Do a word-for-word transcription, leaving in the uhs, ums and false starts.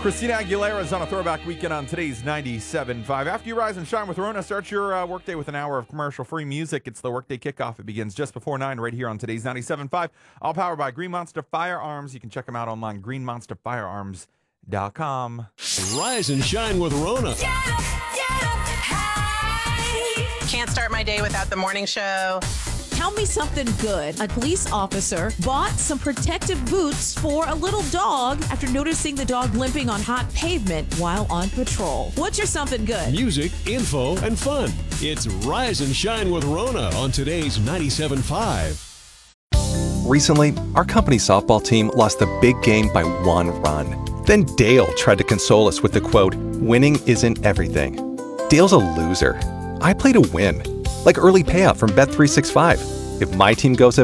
Christina Aguilera is on a throwback weekend on today's ninety-seven point five. After you rise and shine with Rona, start your uh, workday with an hour of commercial-free music. It's the Workday Kickoff. It begins just before nine right here on today's ninety-seven point five. All powered by Green Monster Firearms. You can check them out online, green monster firearms dot com. Rise and shine with Rona. Get up, get up, hey. Can't start my day without the morning show. Tell me something good. A police officer bought some protective boots for a little dog after noticing the dog limping on hot pavement while on patrol. What's your something good? Music, info, and fun. It's Rise and Shine with Rona on today's ninety-seven point five. Recently, our company softball team lost the big game by one run. Then Dale tried to console us with the quote, "Winning isn't everything." Dale's a loser. I play to win, like early payout from Bet three sixty-five. If my team goes up